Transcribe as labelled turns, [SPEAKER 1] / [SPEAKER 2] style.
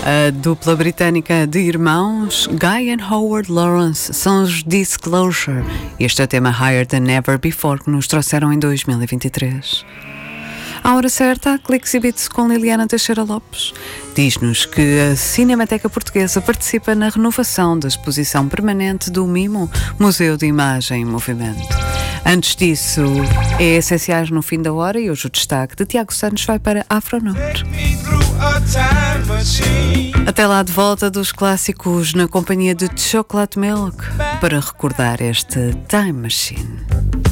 [SPEAKER 1] A dupla britânica de irmãos Guy and Howard Lawrence são os Disclosure. Este é o tema Higher Than Ever Before que nos trouxeram em 2023. À hora certa, Clicks e Beats com Liliana Teixeira Lopes. Diz-nos que a Cinemateca Portuguesa participa na renovação da exposição permanente do MIMO, Museu de Imagem em Movimento. Antes disso, é Essenciais no Fim da Hora e hoje o destaque de Tiago Santos vai para Afronote. Até lá de volta dos clássicos na companhia de Chocolate Milk para recordar este Time Machine.